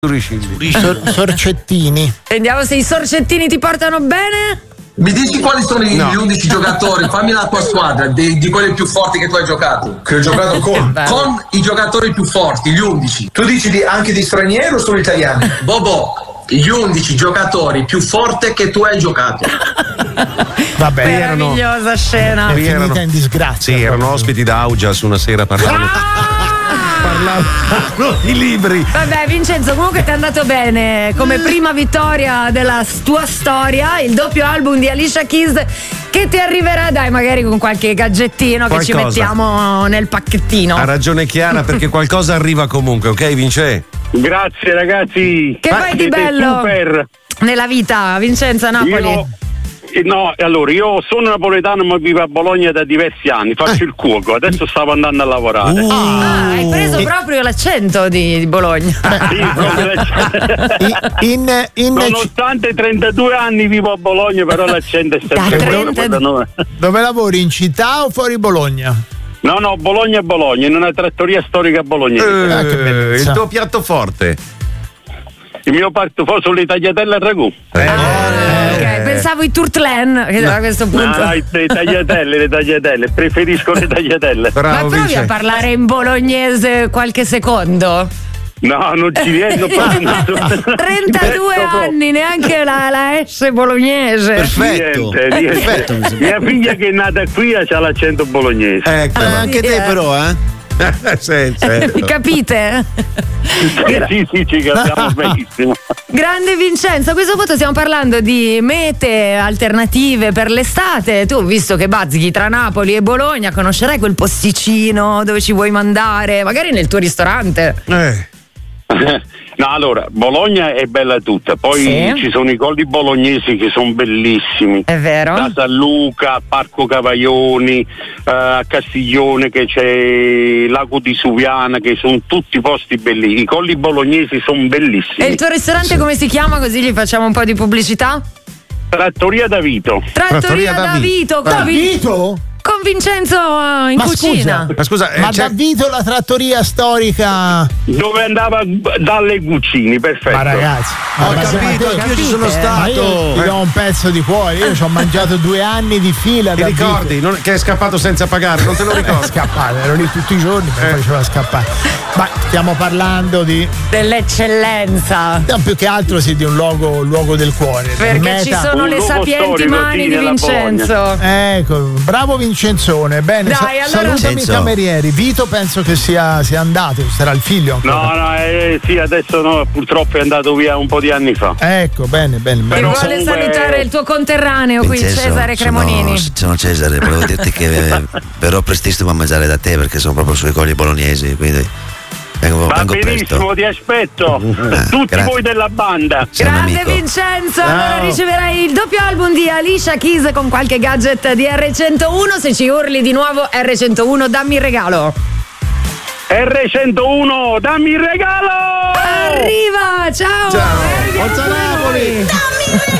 Sorcettini. Vediamo se i sorcettini ti portano bene. Mi dici quali sono gli 11 giocatori? Fammi la tua squadra di quelli più forti che tu hai giocato. Che ho giocato con i giocatori più forti, gli 11. Tu dici anche di stranieri o solo italiani? Bobo, gli 11 giocatori più forti che tu hai giocato. Vabbè, meravigliosa scena. È finita in disgrazia. Sì, erano ospiti da Augias una sera parlavano di libri. Vabbè, Vincenzo, comunque ti è andato bene come prima vittoria della tua storia, il doppio album di Alicia Keys che ti arriverà, dai, magari con qualche gadgettino che ci mettiamo nel pacchettino. Ha ragione Chiara, perché qualcosa arriva comunque, ok Vince? Grazie ragazzi. Che fai di bello super nella vita, Vincenzo, Napoli? Allora, io sono napoletano ma vivo a Bologna da diversi anni, faccio il cuoco, adesso stavo andando a lavorare. Hai preso proprio l'accento di Bologna. Sì, proprio l'accento. Nonostante 32 anni vivo a Bologna, però l'accento è sempre Dove lavori? In città o fuori Bologna? No, Bologna, in una trattoria storica bolognese. Il tuo piatto forte? Il mio piatto forte sono le tagliatelle a ragù. Ok, pensavo i turtlen a questo punto. No, le tagliatelle, preferisco le tagliatelle. Bravo, ma provi a parlare in bolognese qualche secondo? No, non ci riesco. 32 anni, neanche la S bolognese. Perfetto. Niente. Mia figlia che è nata qui ha l'accento bolognese. Ecco. Anche te però, sì, certo. Capite? Sì, ci capiamo benissimo. Grande Vincenzo, a questo punto stiamo parlando di mete alternative per l'estate. Tu, visto che bazzichi tra Napoli e Bologna, conoscerai quel posticino dove ci vuoi mandare, magari nel tuo ristorante. No, allora, Bologna è bella tutta, poi ci sono i colli bolognesi che sono bellissimi. È vero? Da San Luca, a Parco Cavaglioni, a Castiglione che c'è Lago di Suviana, che sono tutti posti bellissimi. I colli bolognesi sono bellissimi. E il tuo ristorante come si chiama, così gli facciamo un po' di pubblicità? Trattoria da Vito. Trattoria da Vito. Da Vito? Con Vincenzo in cucina. Scusa, da Vito la trattoria storica dove andava dalle Guccini, perfetto. Ma ragazzi, ho capito, io ci sono stato. Io ti do un pezzo di cuore, io ci ho mangiato 2 anni di fila. Ti ricordi che è scappato senza pagare? Non te lo ricordi? Scappato, ero lì tutti i giorni, poi faceva scappare. Ma stiamo parlando dell'eccellenza. No, più che altro di un luogo del cuore. Perché ci sono le sapienti mani di Vincenzo. Ecco, bravo Vincenzone. Bene, dai, allora salutami i camerieri. Vito penso che sia andato, sarà il figlio ancora. No, sì, adesso no, purtroppo è andato via un po' di anni fa. Ecco, bene. E vuole salutare il tuo conterraneo qui, Cesare Cremonini. Sono Cesare, volevo dirti che verrò prestissimo a mangiare da te perché sono proprio sui colli bolognesi, quindi vengo benissimo, presto. Ti aspetto. Tutti voi della banda. Grande Vincenzo, allora riceverai il doppio album di Alicia Keys con qualche gadget di R101. Se ci urli di nuovo R101, dammi il regalo. R101, dammi il regalo. Arriva, ciao. Forza Napoli.